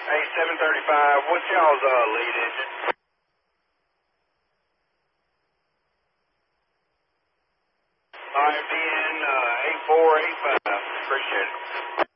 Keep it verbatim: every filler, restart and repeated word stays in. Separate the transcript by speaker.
Speaker 1: Hey, seven thirty-five, what's y'all's uh, lead engine? I M D N uh, eight four eight five. Appreciate it.